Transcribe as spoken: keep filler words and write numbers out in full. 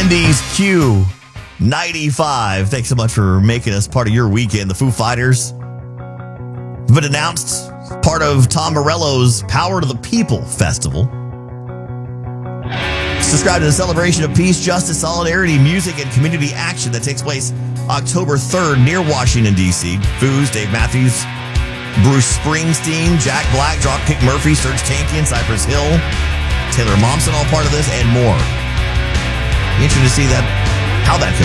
Wendy's Q ninety-five. Thanks so much for making us part of your weekend. The Foo Fighters have been announced part of Tom Morello's Power to the People Festival. Subscribe to the celebration of peace, justice, solidarity, music, and community action that takes place October third near Washington, D C. Foos, Dave Matthews, Bruce Springsteen, Jack Black, Dropkick Murphy, Serge Tankian, Cypress Hill, Taylor Momsen, all part of this, and more. Interesting to see that how that goes.